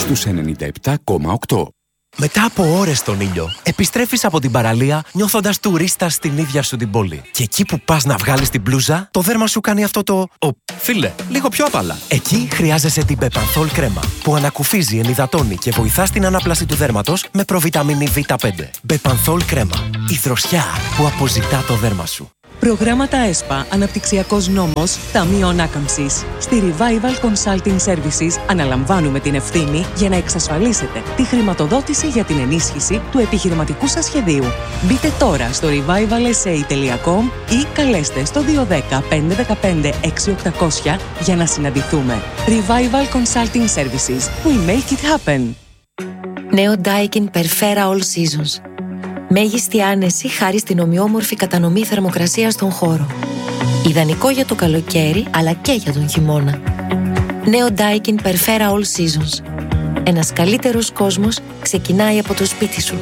στους 97,8. Μετά από ώρες στον ήλιο, επιστρέφεις από την παραλία νιώθοντας τουρίστας στην ίδια σου την πόλη. Και εκεί που πας να βγάλεις την μπλούζα, το δέρμα σου κάνει αυτό το φίλε, λίγο πιο απαλά. Εκεί χρειάζεσαι την Bepanthol κρέμα, που ανακουφίζει, ενυδατώνει και βοηθά στην ανάπλαση του δέρματος με προβιταμίνη Β5. Bepanthol κρέμα, η δροσιά που αποζητά το δέρμα σου. Προγράμματα ΕΣΠΑ, Αναπτυξιακός Νόμος, Ταμείο Ανάκαμψης. Στη Revival Consulting Services αναλαμβάνουμε την ευθύνη για να εξασφαλίσετε τη χρηματοδότηση για την ενίσχυση του επιχειρηματικού σας σχεδίου. Μπείτε τώρα στο revivalsa.com ή καλέστε στο 210 515 6800 για να συναντηθούμε. Revival Consulting Services. We make it happen. Νέο Daikin Perfera All Seasons. Μέγιστη άνεση χάρη στην ομοιόμορφη κατανομή θερμοκρασίας στον χώρο. Ιδανικό για το καλοκαίρι, αλλά και για τον χειμώνα. Νέο Daikin Perfera All Seasons. Ένας καλύτερος κόσμος ξεκινάει από το σπίτι σου.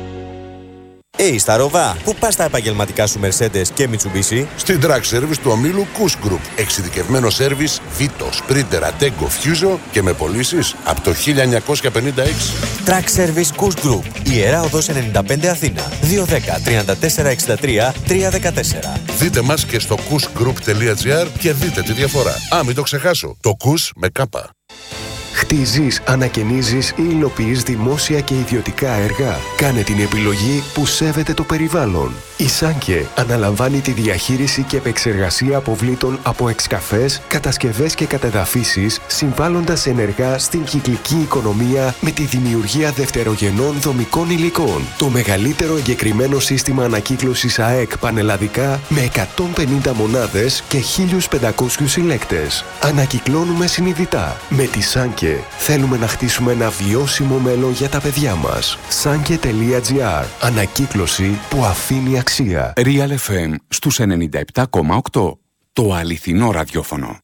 Στα Ροβά, πού πας τα επαγγελματικά σου Mercedes και Mitsubishi? Στην Track Service του ομίλου Kuss Group. Εξειδικευμένο σέρβις Vito, Sprinter, Attego, Fuso και με πωλήσεις από το 1956. Track Service Kuss Group. Ιερά Οδός 95 Αθήνα. 210 34 63 314. Δείτε μας και στο kussgroup.gr και δείτε τη διαφορά. Μην το ξεχάσω. Το Kuss με κάπα. Χτίζεις, ανακαινίζεις ή υλοποιείς δημόσια και ιδιωτικά έργα. Κάνε την επιλογή που σέβεται το περιβάλλον. Η Σάνκε αναλαμβάνει τη διαχείριση και επεξεργασία αποβλήτων από εξκαφές, κατασκευές και κατεδαφίσεις, συμβάλλοντας ενεργά στην κυκλική οικονομία με τη δημιουργία δευτερογενών δομικών υλικών. Το μεγαλύτερο εγκεκριμένο σύστημα ανακύκλωσης ΑΕΚ πανελλαδικά με 150 μονάδες και 1.500 συλλέκτες. Ανακυκλώνουμε συνειδητά. Με τη Σάνκε θέλουμε να χτίσουμε ένα βιώσιμο μέλλον για τα παιδιά μας. Sanke.gr. Ανακύκλωση που αφήνει αξία. Real FM στους 97,8. Το αληθινό ραδιόφωνο.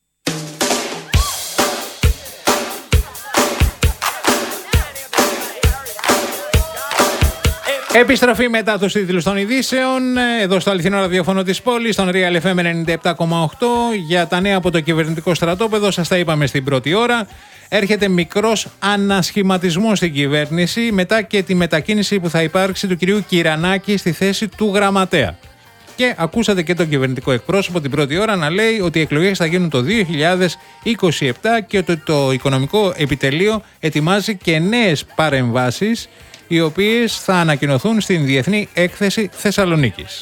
Επιστροφή μετά τους τίτλους των ειδήσεων, εδώ στο αληθινό ραδιόφωνο της πόλης, στον Real FM 97,8. Για τα νέα από το κυβερνητικό στρατόπεδο, σας τα είπαμε στην πρώτη ώρα. Έρχεται μικρός ανασχηματισμός στην κυβέρνηση μετά και τη μετακίνηση που θα υπάρξει του κυρίου Κυρανάκη στη θέση του γραμματέα. Και ακούσατε και τον κυβερνητικό εκπρόσωπο την πρώτη ώρα να λέει ότι οι εκλογές θα γίνουν το 2027 και ότι το Οικονομικό Επιτελείο ετοιμάζει και νέες παρεμβάσεις, οι οποίες θα ανακοινωθούν στην Διεθνή Έκθεση Θεσσαλονίκης.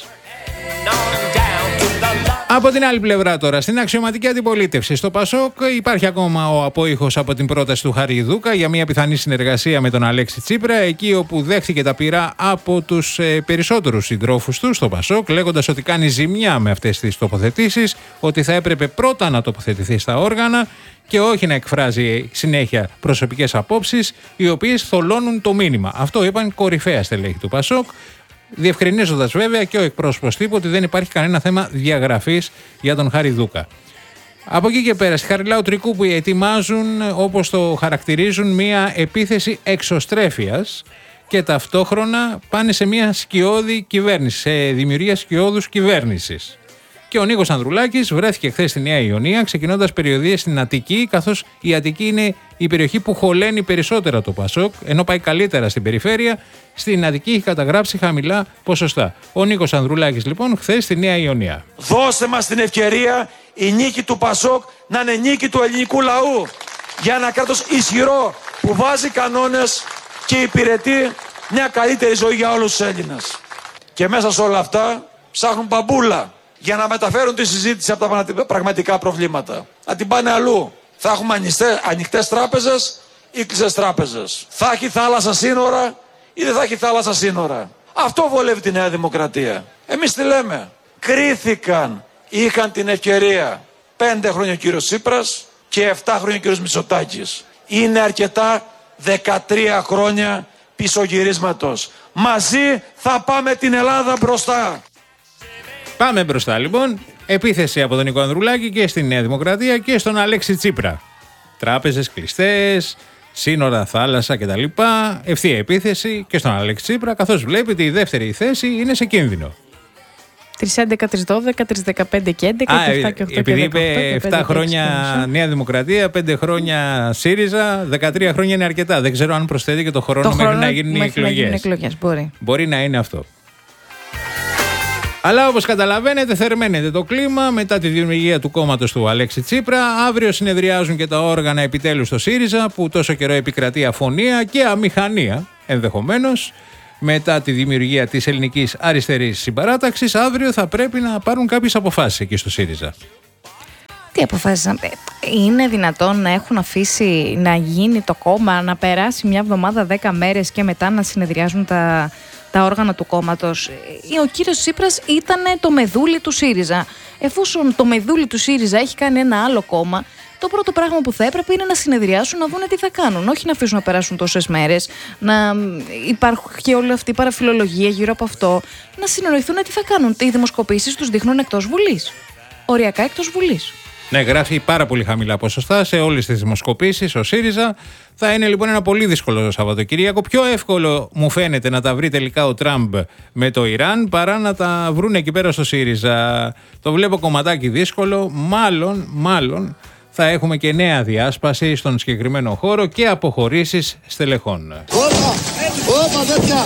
Από την άλλη πλευρά τώρα, στην αξιωματική αντιπολίτευση στο ΠΑΣΟΚ υπάρχει ακόμα ο απόϊχος από την πρόταση του Χαριδούκα για μια πιθανή συνεργασία με τον Αλέξη Τσίπρα, εκεί όπου δέχθηκε τα πυρά από τους περισσότερους συντρόφους του στο ΠΑΣΟΚ, λέγοντας ότι κάνει ζημιά με αυτές τις τοποθετήσεις, ότι θα έπρεπε πρώτα να τοποθετηθεί στα όργανα και όχι να εκφράζει συνέχεια προσωπικές απόψεις, οι οποίες θολώνουν το μήνυμα. Αυτό είπαν κορυφαία στελέχη του ΠΑΣΟΚ, διευκρινίζοντας βέβαια και ο εκπρόσωπος τύπου ότι δεν υπάρχει κανένα θέμα διαγραφής για τον Χαριδούκα. Από εκεί και πέρα, στη Χαριλάου Τρικούπου ετοιμάζουν, όπως το χαρακτηρίζουν, μια επίθεση εξωστρέφειας και ταυτόχρονα πάνε σε μια σκιώδη κυβέρνηση, σε δημιουργία σκιώδους κυβέρνησης. Και ο Νίκος Ανδρουλάκης βρέθηκε χθες στη Νέα Ιωνία, ξεκινώντας περιοδίες στην Αττική, καθώς η Αττική είναι η περιοχή που χωλαίνει περισσότερα το ΠΑΣΟΚ, ενώ πάει καλύτερα στην περιφέρεια. Στην Αττική έχει καταγράψει χαμηλά ποσοστά. Ο Νίκος Ανδρουλάκης λοιπόν χθες στη Νέα Ιωνία. Δώσε μας την ευκαιρία η νίκη του ΠΑΣΟΚ να είναι νίκη του ελληνικού λαού. Για ένα κράτος ισχυρό που βάζει κανόνες και υπηρετεί μια καλύτερη ζωή για όλους τους Έλληνες. Και μέσα σε όλα αυτά ψάχνουν μπαμπούλα για να μεταφέρουν τη συζήτηση από τα πραγματικά προβλήματα. Να την πάνε αλλού. Θα έχουμε ανοιχτές τράπεζες ή κλειστές τράπεζες. Θα έχει θάλασσα σύνορα ή δεν θα έχει θάλασσα σύνορα. Αυτό βολεύει τη Νέα Δημοκρατία. Εμείς τι λέμε? Κρίθηκαν, είχαν την ευκαιρία 5 χρόνια ο κύριος Τσίπρας και 7 χρόνια ο κύριος Μητσοτάκης. Είναι αρκετά 13 χρόνια πισωγυρίσματος. Μαζί θα πάμε την Ελλάδα μπροστά. Πάμε μπροστά λοιπόν. Επίθεση από τον Νίκο Ανδρουλάκη και στη Νέα Δημοκρατία και στον Αλέξη Τσίπρα. Τράπεζες κλειστές, σύνορα, θάλασσα κτλ. Ευθεία επίθεση και στον Αλέξη Τσίπρα, καθώς βλέπει ότι η δεύτερη θέση είναι σε κίνδυνο. 3-11, 3-12, 3-15 και 11, 7 και 8 επειδή και είπε 7 χρόνια Νέα Δημοκρατία, 5 χρόνια ΣΥΡΙΖΑ, 13 χρόνια είναι αρκετά. Δεν ξέρω αν προσθέτει και το χρόνο μέχρι να γίνουν οι εκλογές. Μπορεί να είναι αυτό. Αλλά όπως καταλαβαίνετε, θερμαίνεται το κλίμα μετά τη δημιουργία του κόμματος του Αλέξη Τσίπρα. Αύριο συνεδριάζουν και τα όργανα επιτέλους στο ΣΥΡΙΖΑ, που τόσο καιρό επικρατεί αφωνία και αμηχανία ενδεχομένως. Μετά τη δημιουργία της Ελληνικής Αριστερής Συμπαράταξης, αύριο θα πρέπει να πάρουν κάποιες αποφάσεις εκεί στο ΣΥΡΙΖΑ. Τι αποφάσεις? Είναι δυνατόν να έχουν αφήσει να γίνει το κόμμα, να περάσει μια εβδομάδα, 10 μέρες και μετά να συνεδριάζουν τα όργανα του κόμματος? Ο κύριος Τσίπρας ήταν το μεδούλι του ΣΥΡΙΖΑ. Εφόσον το μεδούλι του ΣΥΡΙΖΑ έχει κάνει ένα άλλο κόμμα, το πρώτο πράγμα που θα έπρεπε είναι να συνεδριάσουν, να δουν τι θα κάνουν. Όχι να αφήσουν να περάσουν τόσες μέρες, να υπάρχει και όλη αυτή η παραφιλολογία γύρω από αυτό. Να συνεννοηθούν τι θα κάνουν. Οι δημοσκοπήσεις τους δείχνουν εκτός Βουλής. Οριακά εκτός Βουλής. Ναι, γράφει πάρα πολύ χαμηλά ποσοστά σε όλες τις δημοσκοπήσεις ο ΣΥΡΙΖΑ. Θα είναι λοιπόν ένα πολύ δύσκολο Σαββατοκύριακο. Πιο εύκολο μου φαίνεται να τα βρει τελικά ο Τραμπ με το Ιράν παρά να τα βρουν εκεί πέρα στο ΣΥΡΙΖΑ. Το βλέπω κομματάκι δύσκολο. Μάλλον θα έχουμε και νέα διάσπαση στον συγκεκριμένο χώρο και αποχωρήσεις στελεχών. Όπα, τέτοια!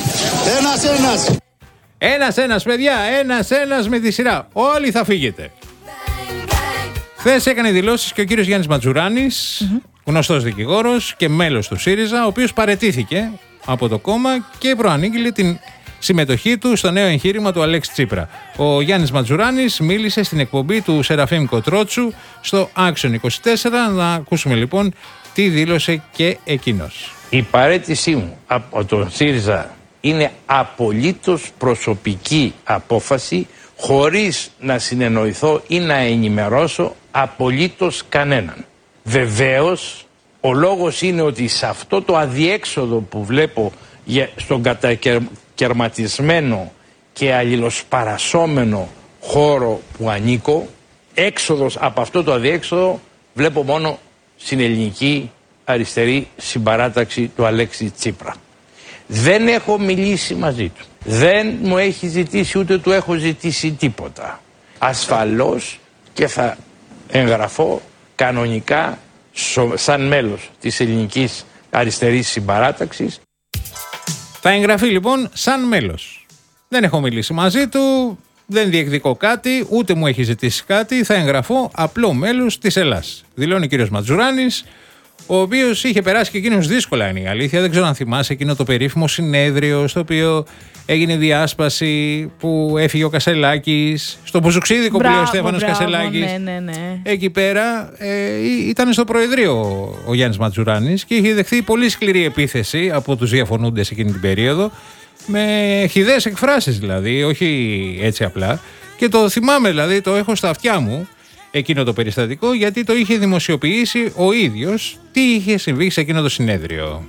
Ένας, παιδιά, ένας με τη σειρά. Όλοι θα φύγετε. Χθες έκανε δηλώσεις και ο κύριος Γιάννης Ματζουράνης, γνωστός δικηγόρος και μέλος του ΣΥΡΙΖΑ, ο οποίος παραιτήθηκε από το κόμμα και προανήγγειλε την συμμετοχή του στο νέο εγχείρημα του Αλέξη Τσίπρα. Ο Γιάννης Ματζουράνης μίλησε στην εκπομπή του Σεραφείμ Κοτρότσου στο Action 24. Να ακούσουμε λοιπόν τι δήλωσε και εκείνος. Η παραίτησή μου από το ΣΥΡΙΖΑ είναι απολύτως προσωπική απόφαση, χωρίς να συνεννοηθώ ή να ενημερώσω απολύτως κανέναν. Βεβαίως, ο λόγος είναι ότι σε αυτό το αδιέξοδο που βλέπω στον κατακαιρματισμένο και αλληλοσπαρασσόμενο χώρο που ανήκω, έξοδος από αυτό το αδιέξοδο βλέπω μόνο στην Ελληνική Αριστερή Συμπαράταξη του Αλέξη Τσίπρα. Δεν έχω μιλήσει μαζί του. Δεν μου έχει ζητήσει, ούτε του έχω ζητήσει τίποτα. Ασφαλώς και θα εγγραφώ κανονικά σαν μέλος της Ελληνικής Αριστερής Συμπαράταξης. Θα εγγραφεί λοιπόν σαν μέλος. Δεν έχω μιλήσει μαζί του, δεν διεκδικώ κάτι, ούτε μου έχει ζητήσει κάτι. Θα εγγραφώ απλό μέλος της Ελλάς. Δηλώνει ο κύριος Ματζουράνης, ο οποίος είχε περάσει και εκείνος δύσκολα, είναι η αλήθεια. Δεν ξέρω αν θυμάσαι εκείνο το περίφημο συνέδριο στο οποίο έγινε διάσπαση, που έφυγε ο Κασελάκης, στο Μπουζουξίδικο που λέει ο Στέφανος Κασελάκης. Ναι. Εκεί πέρα ήταν στο Προεδρείο ο Γιάννης Ματζουράνης και είχε δεχθεί πολύ σκληρή επίθεση από τους διαφωνούντες εκείνη την περίοδο, με χυδαίες εκφράσεις δηλαδή, όχι έτσι απλά. Και το θυμάμαι δηλαδή, το έχω στα αυτιά μου εκείνο το περιστατικό, γιατί το είχε δημοσιοποιήσει ο ίδιος τι είχε συμβεί σε εκείνο το συνέδριο.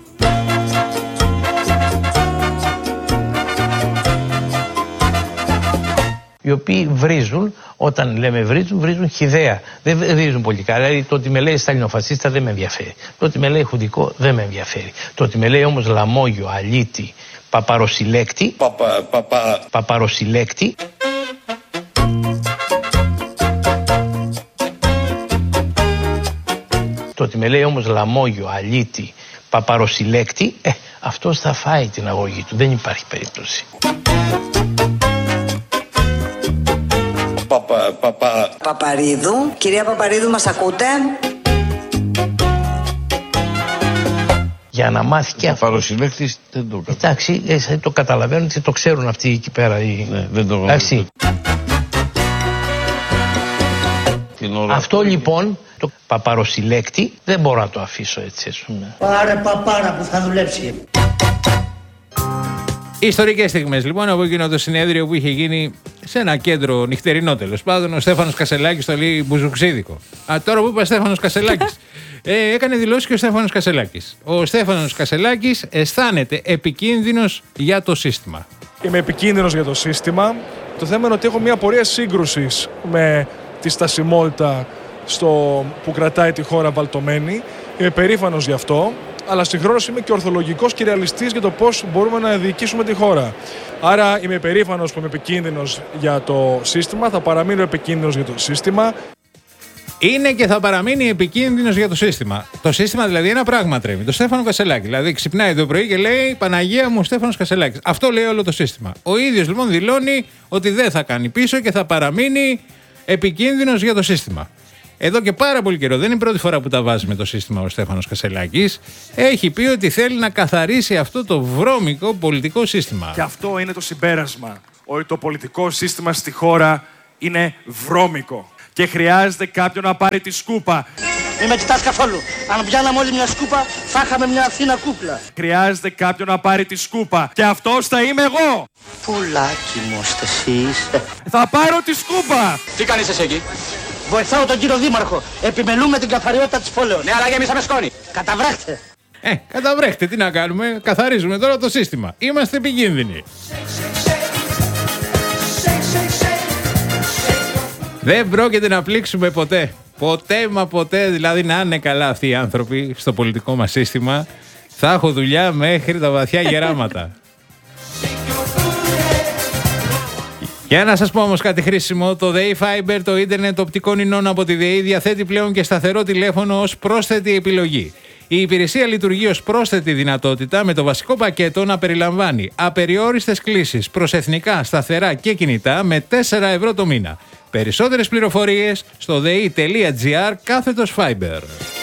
Οι οποίοι βρίζουν, όταν λέμε βρίζουν χυδαία. Δεν βρίζουν πολύ καλά. Δηλαδή το ότι με λέει σταλινοφασίστα δεν με ενδιαφέρει. Το ότι με λέει χουντικό δεν με ενδιαφέρει. Το ότι με λέει όμως λαμόγιο, αλήτη, παπαροσυλλέκτη. Παπαροσυλλέκτη. Το ότι με λέει όμως λαμόγιο, αλήτη, παπαροσυλλέκτη, αυτός θα φάει την αγωγή του. Δεν υπάρχει περίπτωση. Παπαρίδου. Κυρία Παπαρίδου, μας ακούτε? Για να μάθει και αυτό. Παπαροσυλλέκτης δεν το καταλαβαίνω. Εντάξει, το καταλαβαίνουν και το ξέρουν αυτοί εκεί πέρα. Ναι, δεν το εντάξει. Αυτό λοιπόν, το παπαροσυλλέκτη, δεν μπορώ να το αφήσω έτσι, ας πούμε. Πάρε παπάρα που θα δουλέψει. Ιστορικές στιγμές λοιπόν από εκείνο το συνέδριο που είχε γίνει σε ένα κέντρο νυχτερινό, τέλος πάντων. Ο Στέφανος Κασελάκης το λέει Μπουζουξίδικο. Τώρα που είπα Στέφανος Κασελάκης, έκανε δηλώσει και ο Στέφανος Κασελάκης. Ο Στέφανος Κασελάκης αισθάνεται επικίνδυνος για το σύστημα. Είμαι επικίνδυνος για το σύστημα. Το θέμα είναι ότι έχω μια πορεία σύγκρουσης με τη στασιμότητα που κρατάει τη χώρα βαλτωμένη. Είμαι περήφανος γι' αυτό. αλλά συγχρόνως είμαι και ορθολογικός και ρεαλιστής για το πώς μπορούμε να διοικήσουμε τη χώρα. Άρα είμαι περήφανος που είμαι επικίνδυνος για το σύστημα, θα παραμείνω επικίνδυνος για το σύστημα. Είναι και θα παραμείνει επικίνδυνος για το σύστημα. Το σύστημα δηλαδή ένα πράγμα τρέμει. Το Στέφανο Κασελάκη. Δηλαδή ξυπνάει το πρωί και λέει Παναγία μου, Στέφανος Κασελάκης. Αυτό λέει όλο το σύστημα. Ο ίδιος λοιπόν δηλώνει ότι δεν θα κάνει πίσω και θα παραμείνει επικίνδυνος για το σύστημα. Εδώ και πάρα πολύ καιρό, δεν είναι η πρώτη φορά που τα βάζει με το σύστημα ο Στέφανος Κασελάκης, έχει πει ότι θέλει να καθαρίσει αυτό το βρώμικο πολιτικό σύστημα. Και αυτό είναι το συμπέρασμα. Ότι το πολιτικό σύστημα στη χώρα είναι βρώμικο. Και χρειάζεται κάποιον να πάρει τη σκούπα. Μην με κοιτάς καθόλου. Αν πιάναμε όλοι μια σκούπα, θα είχαμε μια Αθήνα κούκλα. Χρειάζεται κάποιον να πάρει τη σκούπα. Και αυτός θα είμαι εγώ. Πουλάκι μου είστε εσείς. Θα πάρω τη σκούπα. Τι κάνεις εσύ εκεί? Βοηθάω τον κύριο Δήμαρχο. Επιμελούμε την καθαριότητα της πόλεως. Ναι, αλλά γεμίσαμε σκόνη. Καταβρέχτε. Καταβρέχτε, τι να κάνουμε. Καθαρίζουμε τώρα το σύστημα. Είμαστε επικίνδυνοι. Δεν πρόκειται να πλήξουμε ποτέ. Ποτέ μα ποτέ. Δηλαδή να είναι καλά αυτοί οι άνθρωποι στο πολιτικό μας σύστημα. Θα έχω δουλειά μέχρι τα βαθιά γεράματα. Για να σας πω όμως κάτι χρήσιμο, το ΔΕΗ Fiber, το ίντερνετ οπτικών ινών από τη ΔΕΗ, διαθέτει πλέον και σταθερό τηλέφωνο ως πρόσθετη επιλογή. Η υπηρεσία λειτουργεί ως πρόσθετη δυνατότητα με το βασικό πακέτο να περιλαμβάνει απεριόριστες κλήσεις προς εθνικά, σταθερά και κινητά με 4 ευρώ το μήνα. Περισσότερες πληροφορίες στο dei.gr/Fiber.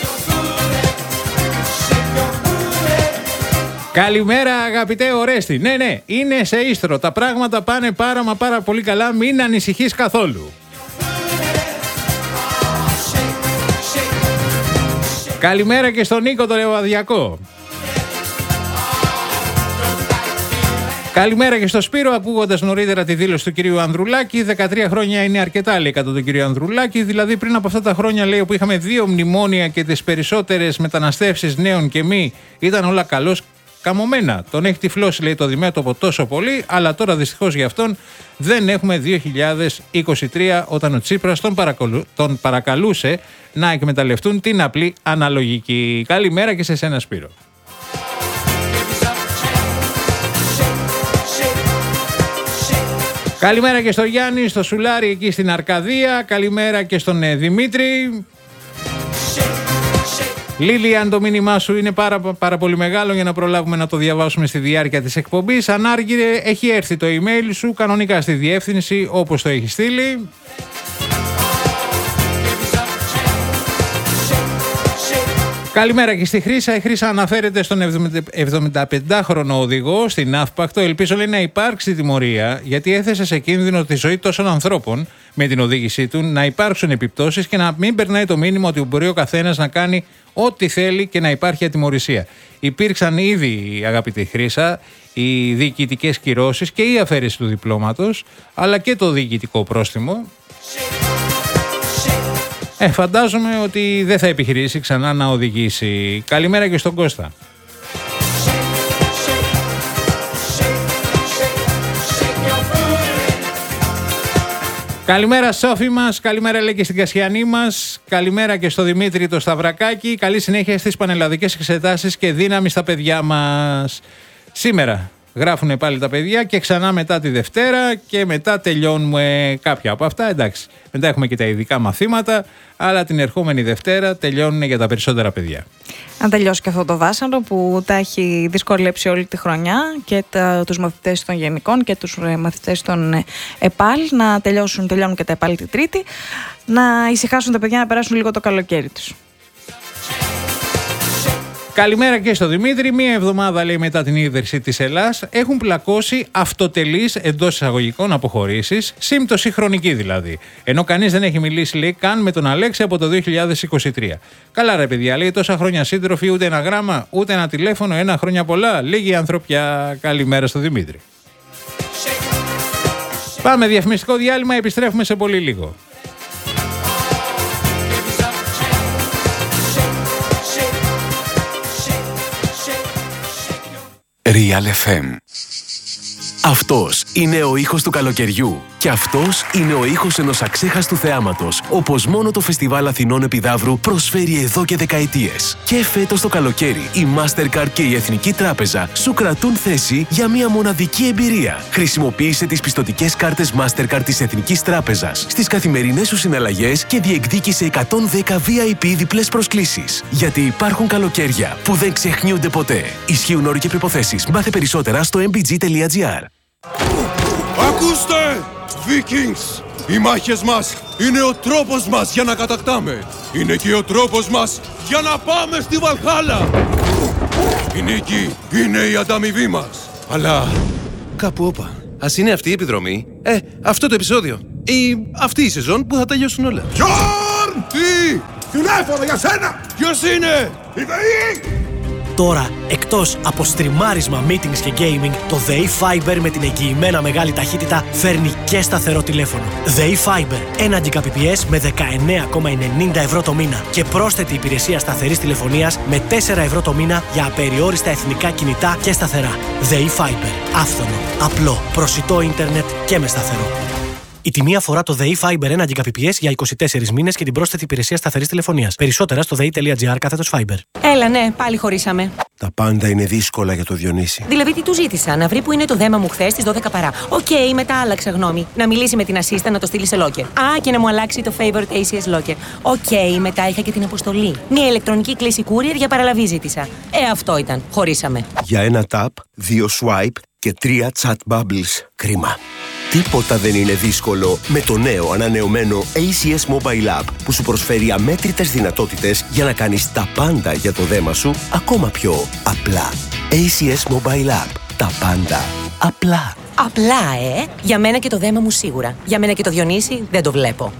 Καλημέρα αγαπητέ Ορέστη. Ναι, είναι σε Ίστρο. Τα πράγματα πάνε πάρα πολύ καλά. Μην ανησυχείς καθόλου. Καλημέρα και στον Νίκο το Λεβαδιακό. Καλημέρα και στο Σπύρο, ακούγοντας νωρίτερα τη δήλωση του κυρίου Ανδρουλάκη. 13 χρόνια είναι αρκετά, λέει, κατά τον κύριο Ανδρουλάκη. Δηλαδή, πριν από αυτά τα χρόνια, λέει, όπου είχαμε 2 μνημόνια και τις περισσότερες μεταναστεύσεις νέων και μη, ήταν όλα καλώς καμωμένα. Τον έχει τυφλώσει, λέει, το διμέτωπο τόσο πολύ, αλλά τώρα δυστυχώς για αυτόν δεν έχουμε 2023, όταν ο Τσίπρας τον παρακαλούσε να εκμεταλλευτούν την απλή αναλογική. Καλημέρα και σε σένα, Σπύρο. Καλημέρα και στο Γιάννη, στο Σουλάρι εκεί στην Αρκαδία. Καλημέρα και στον Δημήτρη. Λίλιαν, το μήνυμά σου είναι πάρα πολύ μεγάλο για να προλάβουμε να το διαβάσουμε στη διάρκεια της εκπομπής. Ανάργυρε, έχει έρθει το email σου κανονικά στη διεύθυνση όπως το έχει στείλει. Καλημέρα και στη Χρύσα. Η Χρύσα αναφέρεται στον 75χρονο οδηγό στην Αύπακτο. Ελπίζω, λέει, να υπάρξει τιμωρία, γιατί έθεσε σε κίνδυνο τη ζωή τόσων ανθρώπων με την οδήγησή του, να υπάρξουν επιπτώσεις και να μην περνάει το μήνυμα ότι μπορεί ο καθένας να κάνει ό,τι θέλει και να υπάρχει ατιμωρησία. Υπήρξαν ήδη, αγαπητή Χρύσα, οι διοικητικές κυρώσεις και η αφαίρεση του διπλώματος, αλλά και το διοικητικό πρόστιμο. Φαντάζομαι ότι δεν θα επιχειρήσει ξανά να οδηγήσει. Καλημέρα και στον Κώστα. Καλημέρα Σόφη μας, καλημέρα λέει και στην Κασιανή μας, καλημέρα και στο Δημήτρη το Σταυρακάκι, καλή συνέχεια στις πανελλαδικές εξετάσεις και δύναμη στα παιδιά μας. Σήμερα γράφουν πάλι τα παιδιά και ξανά μετά τη Δευτέρα και μετά τελειώνουμε κάποια από αυτά, εντάξει. Μετά έχουμε και τα ειδικά μαθήματα, αλλά την ερχόμενη Δευτέρα τελειώνουν για τα περισσότερα παιδιά. Αν τελειώσει και αυτό το βάσανο που τα έχει δυσκολέψει όλη τη χρονιά και τους μαθητές των γενικών και τους μαθητές των ΕΠΑΛ να τελειώνουν και τα ΕΠΑΛ τη Τρίτη, να ησυχάσουν τα παιδιά να περάσουν λίγο το καλοκαίρι τους. Καλημέρα και στο Δημήτρη. Μία εβδομάδα, λέει, μετά την ίδρυση της Ελλάς έχουν πλακώσει αυτοτελείς εντός εισαγωγικών αποχωρήσεις, σύμπτωση χρονική δηλαδή. Ενώ κανείς δεν έχει μιλήσει, λέει, καν με τον Αλέξη από το 2023. Καλά, ρε παιδιά, λέει, τόσα χρόνια σύντροφοι, ούτε ένα γράμμα, ούτε ένα τηλέφωνο, ένα χρόνια πολλά. Λίγη ανθρωπιά. Καλημέρα στο Δημήτρη. Πάμε διαφημιστικό διάλειμμα, επιστρέφουμε σε πολύ λίγο. Real FM Αυτός είναι ο ήχος του καλοκαιριού. Και αυτός είναι ο ήχος ενός αξέχαστου θεάματος, όπως μόνο το Φεστιβάλ Αθηνών Επιδαύρου προσφέρει εδώ και δεκαετίες. Και φέτος το καλοκαίρι, η Mastercard και η Εθνική Τράπεζα σου κρατούν θέση για μια μοναδική εμπειρία. Χρησιμοποίησε τις πιστωτικές κάρτες Mastercard της Εθνικής Τράπεζας στις καθημερινές σου συναλλαγές και διεκδίκησε 110 VIP διπλές προσκλήσεις. Γιατί υπάρχουν καλοκαίρια που δεν ξεχνιούνται ποτέ. Ισχύουν όροι και προϋποθέσεις. Μάθε περισσότερα στο mbg.gr. Ακούστε! Vikings! Οι μάχες μας είναι ο τρόπος μας για να κατακτάμε. Είναι και ο τρόπος μας για να πάμε στη Βαλχάλα. Η νίκη είναι η ανταμοιβή μας. Αλλά κάπου όπα. Ας είναι αυτή η επιδρομή. Αυτό το επεισόδιο. Ή αυτή η σεζόν που θα τελειώσουν όλα. Γιόρν! Τι! Τηλέφωνο για σένα! Ποιος είναι? Η ΔΕΗ! Τώρα, εκτός από στριμάρισμα, meetings και gaming, το ΔΕΗ Fiber με την εγγυημένα μεγάλη ταχύτητα φέρνει και σταθερό τηλέφωνο. ΔΕΗ Fiber, 1 Gbps με 19,90 ευρώ το μήνα και πρόσθετη υπηρεσία σταθερής τηλεφωνίας με 4 ευρώ το μήνα για απεριόριστα εθνικά κινητά και σταθερά. ΔΕΗ Fiber, άφθονο, απλό, προσιτό ίντερνετ και με σταθερό. Η τιμή αφορά το ΔΕΗ Fiber 1 Gbps για 24 μήνες και την πρόσθετη υπηρεσία σταθερής τηλεφωνίας. Περισσότερα στο dei.gr/Fiber. Έλα, ναι, πάλι χωρίσαμε. Τα πάντα είναι δύσκολα για το Διονύση. Δηλαδή, τι του ζήτησα, να βρει που είναι το δέμα μου χθες στις 12 παρά. Οκ, μετά άλλαξα γνώμη. Να μιλήσει με την assistant να το στείλει σε locker. Α, και να μου αλλάξει το favorite ACS locker. Οκ, μετά είχα και την αποστολή. Μια ηλεκτρονική κλήση courier για παραλαβή ζήτησα. Αυτό ήταν. Χωρίσαμε. Για ένα tap, 2 swipe και 3 chat bubbles. Κρίμα. Τίποτα δεν είναι δύσκολο με το νέο ανανεωμένο ACS Mobile App που σου προσφέρει αμέτρητες δυνατότητες για να κάνεις τα πάντα για το δέμα σου ακόμα πιο απλά. ACS Mobile App. Τα πάντα απλά. Απλά, Για μένα και το δέμα μου σίγουρα. Για μένα και το Διονύση δεν το βλέπω.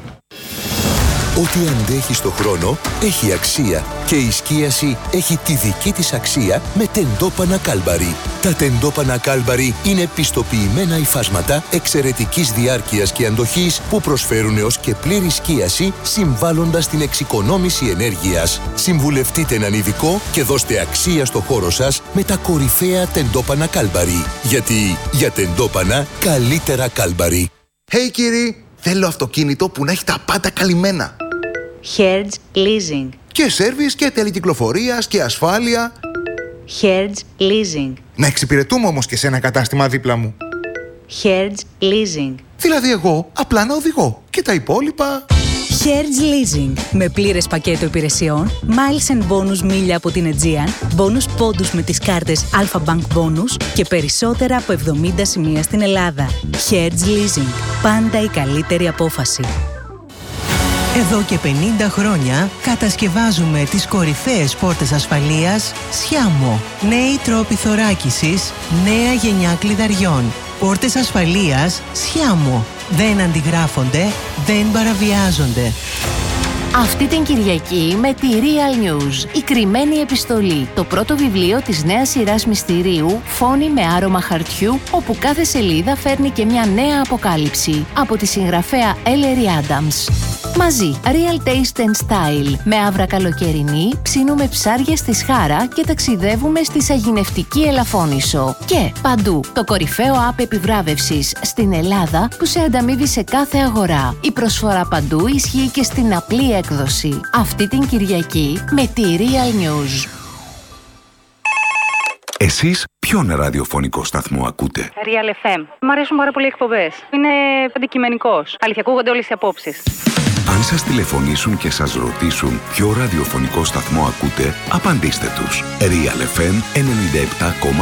Ό,τι αντέχει στο χρόνο έχει αξία και η σκίαση έχει τη δική της αξία με τεντόπανα Κάλμπαρι. Τα τεντόπανα Κάλμπαρι είναι πιστοποιημένα υφάσματα εξαιρετικής διάρκειας και αντοχής που προσφέρουν έως και πλήρη σκίαση συμβάλλοντας στην εξοικονόμηση ενέργειας. Συμβουλευτείτε έναν ειδικό και δώστε αξία στο χώρο σας με τα κορυφαία τεντόπανα Κάλμπαρι. Γιατί για τεντόπανα καλύτερα Κάλμπαρι. Hey κύριοι, θέλω αυτοκίνητο που να έχει τα πάντα καλυμμένα. Hertz Leasing. Και σέρβις και τελεκυκλοφορίας και ασφάλεια. Hertz Leasing. Να εξυπηρετούμε όμως και σε ένα κατάστημα δίπλα μου. Hertz Leasing. Δηλαδή εγώ απλά να οδηγώ και τα υπόλοιπα... Hertz Leasing. Με πλήρες πακέτο υπηρεσιών, miles and bonus μίλια από την Aegean, bonus πόντους με τις κάρτες Alpha Bank Bonus και περισσότερα από 70 σημεία στην Ελλάδα. Hertz Leasing. Πάντα η καλύτερη απόφαση. Εδώ και 50 χρόνια κατασκευάζουμε τις κορυφαίες πόρτες ασφαλείας Sciamo. Νέοι τρόποι θωράκισης, νέα γενιά κλειδαριών. Πόρτες ασφαλείας Sciamo. Δεν αντιγράφονται, δεν παραβιάζονται. Αυτή την Κυριακή με τη Real News, η κρυμμένη επιστολή, το πρώτο βιβλίο της νέας σειράς μυστηρίου «Φόνοι με άρωμα χαρτιού», όπου κάθε σελίδα φέρνει και μια νέα αποκάλυψη από τη συγγραφέα Ellery Adams. Μαζί, Real Taste and Style, με άβρα καλοκαιρινή, ψήνουμε ψάρια στη Σχάρα και ταξιδεύουμε στη Σαγηνευτική Ελαφώνησο. Και παντού, το κορυφαίο app επιβράβευσης στην Ελλάδα που σε ανταμείβει σε κάθε αγορά. Η προσφορά παντού ισχύει και στην απλή έκδοση. Αυτή την Κυριακή με τη Real News. Εσείς ποιον ραδιοφωνικό σταθμό ακούτε? Real FM. Μ' αρέσουν πάρα πολύ οι εκπομπές. Είναι αντικειμενικός. Αλήθεια, ακούγονται όλες οι απόψεις. Αν σας τηλεφωνήσουν και σας ρωτήσουν ποιο ραδιοφωνικό σταθμό ακούτε, απαντήστε τους. Real FM 97,8.